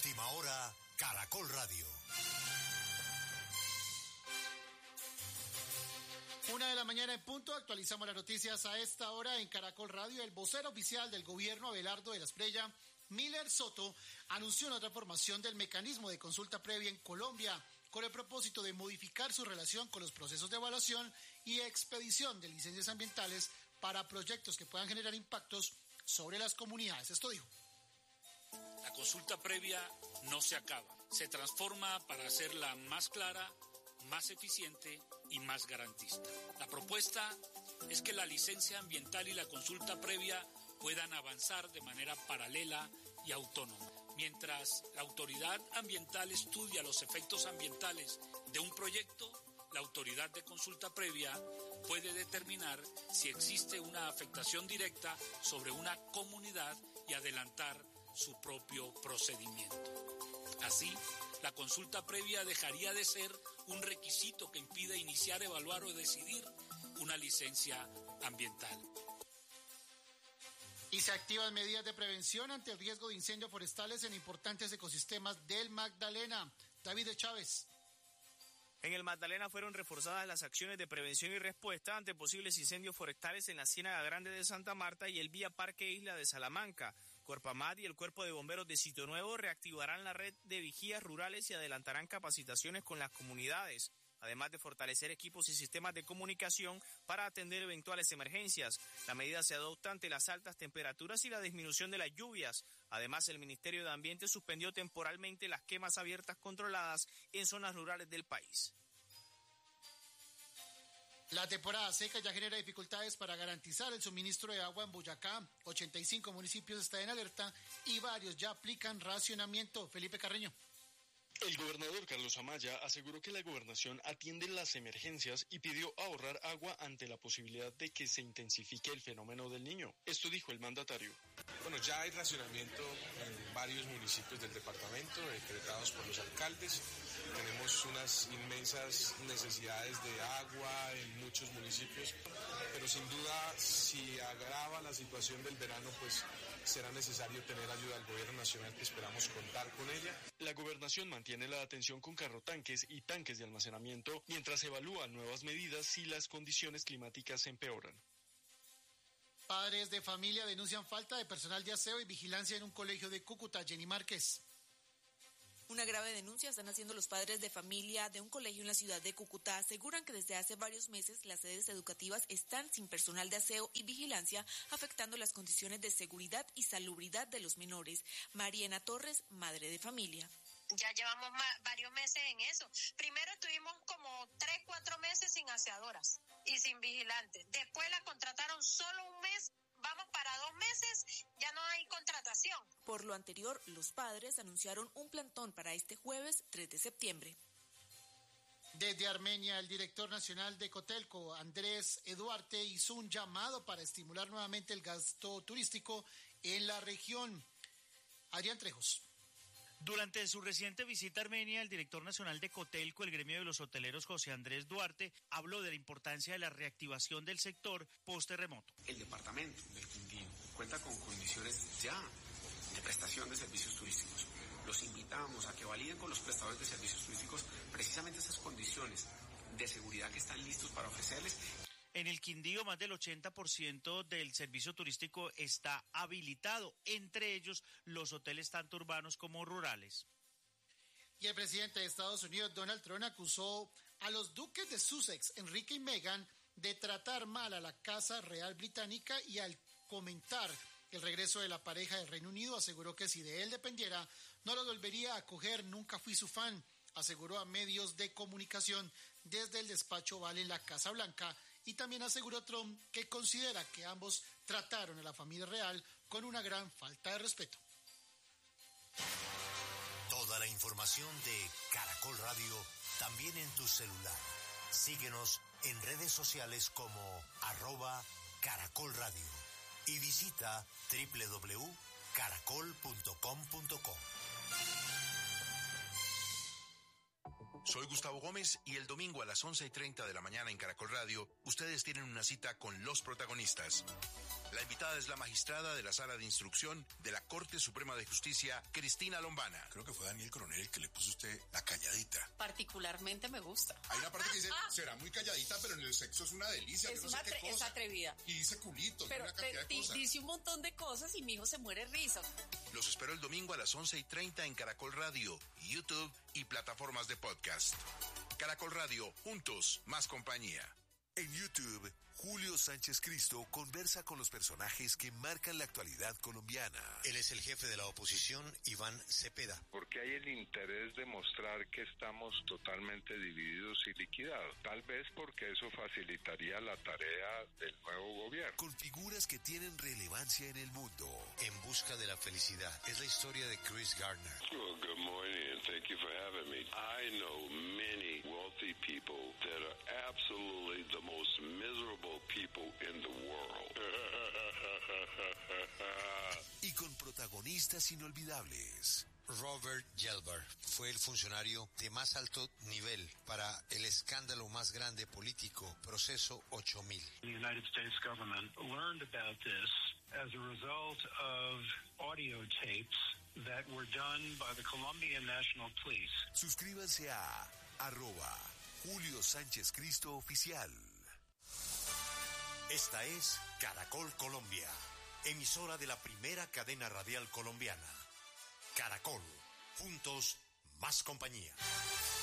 Última hora, Caracol Radio. 1:00 a.m. Actualizamos las noticias a esta hora en Caracol Radio. El vocero oficial del gobierno, Abelardo de la Espriella, Miller Soto, anunció una transformación del mecanismo de consulta previa en Colombia con el propósito de modificar su relación con los procesos de evaluación y expedición de licencias ambientales para proyectos que puedan generar impactos sobre las comunidades. Esto dijo. La consulta previa no se acaba, se transforma para hacerla más clara, más eficiente y más garantista. La propuesta es que la licencia ambiental y la consulta previa puedan avanzar de manera paralela y autónoma. Mientras la autoridad ambiental estudia los efectos ambientales de un proyecto, la autoridad de consulta previa puede determinar si existe una afectación directa sobre una comunidad y adelantar su propio procedimiento. Así, la consulta previa dejaría de ser un requisito que impide iniciar, evaluar o decidir una licencia ambiental. Y se activan medidas de prevención ante el riesgo de incendios forestales en importantes ecosistemas del Magdalena. David de Chávez. En el Magdalena fueron reforzadas las acciones de prevención y respuesta ante posibles incendios forestales en la Ciénaga Grande de Santa Marta y el Vía Parque Isla de Salamanca. Cuerpamat y el Cuerpo de Bomberos de Sitio Nuevo reactivarán la red de vigías rurales y adelantarán capacitaciones con las comunidades, además de fortalecer equipos y sistemas de comunicación para atender eventuales emergencias. La medida se adopta ante las altas temperaturas y la disminución de las lluvias. Además, el Ministerio de Ambiente suspendió temporalmente las quemas abiertas controladas en zonas rurales del país. La temporada seca ya genera dificultades para garantizar el suministro de agua en Boyacá. 85 municipios están en alerta y varios ya aplican racionamiento. Felipe Carreño. El gobernador Carlos Amaya aseguró que la gobernación atiende las emergencias y pidió ahorrar agua ante la posibilidad de que se intensifique el fenómeno del Niño. Esto dijo el mandatario. Bueno, ya hay racionamiento en varios municipios del departamento, decretados por los alcaldes. Tenemos unas inmensas necesidades de agua en muchos municipios, pero sin duda, si agrava la situación del verano, pues será necesario tener ayuda del gobierno nacional, que esperamos contar con ella. La gobernación mantiene la atención con carrotanques y tanques de almacenamiento mientras evalúa nuevas medidas si las condiciones climáticas empeoran. Padres de familia denuncian falta de personal de aseo y vigilancia en un colegio de Cúcuta. Jenny Márquez. Una grave denuncia están haciendo los padres de familia de un colegio en la ciudad de Cúcuta. Aseguran que desde hace varios meses las sedes educativas están sin personal de aseo y vigilancia, afectando las condiciones de seguridad y salubridad de los menores. Mariana Torres, madre de familia. Ya llevamos varios meses en eso. Primero estuvimos como 3-4 meses sin aseadoras y sin vigilantes. Después la contrataron solo un mes. Vamos para 2 meses, ya no hay contratación. Por lo anterior, los padres anunciaron un plantón para este jueves 3 de septiembre. Desde Armenia, el director nacional de Cotelco, Andrés Eduarte, hizo un llamado para estimular nuevamente el gasto turístico en la región. Adrián Trejos. Durante su reciente visita a Armenia, el director nacional de Cotelco, el gremio de los hoteleros, José Andrés Duarte, habló de la importancia de la reactivación del sector post-terremoto. El departamento del Quindío cuenta con condiciones ya de prestación de servicios turísticos. Los invitamos a que validen con los prestadores de servicios turísticos precisamente esas condiciones de seguridad que están listos para ofrecerles. En el Quindío, más del 80% del servicio turístico está habilitado, entre ellos los hoteles tanto urbanos como rurales. Y el presidente de Estados Unidos, Donald Trump, acusó a los duques de Sussex, Enrique y Meghan, de tratar mal a la Casa Real Británica y al comentar el regreso de la pareja del Reino Unido, aseguró que si de él dependiera, no lo volvería a acoger, nunca fui su fan, aseguró a medios de comunicación desde el despacho Oval en la Casa Blanca. Y también aseguró Trump que considera que ambos trataron a la familia real con una gran falta de respeto. Toda la información de Caracol Radio también en tu celular. Síguenos en redes sociales como @Caracol Radio y visita www.caracol.com.co. Soy Gustavo Gómez y el domingo a las 11:30 de la mañana en Caracol Radio, ustedes tienen una cita con los protagonistas. La invitada es la magistrada de la Sala de Instrucción de la Corte Suprema de Justicia, Cristina Lombana. Creo que fue Daniel Coronel el que le puso a usted la calladita. Particularmente me gusta. Hay una parte que dice, será muy calladita, pero en el sexo es una delicia. Es atrevida. Y dice culito, pero una cantidad de cosas. Dice un montón de cosas y mi hijo se muere risa. Los espero el domingo a las 11:30 en Caracol Radio, YouTube y plataformas de podcast. Caracol Radio, juntos, más compañía. En YouTube, Julio Sánchez Cristo conversa con los personajes que marcan la actualidad colombiana. Él es el jefe de la oposición, Iván Cepeda. Porque hay el interés de mostrar que estamos totalmente divididos y liquidados. Tal vez porque eso facilitaría la tarea del nuevo gobierno. Con figuras que tienen relevancia en el mundo. En busca de la felicidad. Es la historia de Chris Gardner. Well, good morning and thank you for having me. I know many wealthy people that are absolutely the most miserable people in the world. Y con protagonistas inolvidables. Robert Gelber fue el funcionario de más alto nivel para el escándalo más grande político, Proceso 8000. The United States government learned about this as a result of audio tapes that were done by the Colombian National Police. Suscríbanse a @Julio Sánchez Cristo Oficial. Esta es Caracol Colombia, emisora de la primera cadena radial colombiana. Caracol, juntos, más compañía.